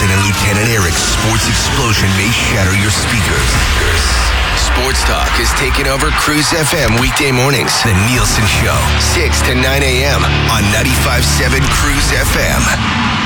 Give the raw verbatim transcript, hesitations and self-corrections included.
Nielsen and Lieutenant Eric's sports explosion may shatter your speakers. Sports Talk is taking over Cruise F M weekday mornings. The Nielsen Show, six to nine a.m. on ninety-five point seven Cruise F M.